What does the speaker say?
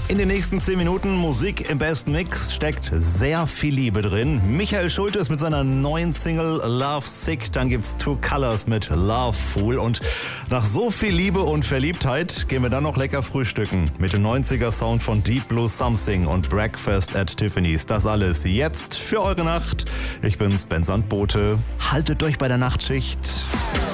In den nächsten 10 Minuten Musik im besten Mix, steckt sehr viel Liebe drin. Michael Schulte ist mit seiner neuen Single Love Sick. Dann gibt's Two Colors mit Love Fool. Und nach so viel Liebe und Verliebtheit gehen wir dann noch lecker frühstücken mit dem 90er Sound von Deep Blue Something und Breakfast at Tiffany's. Das alles jetzt für eure Nacht. Ich bin Sven Sandbote. Haltet durch bei der Nachtschicht.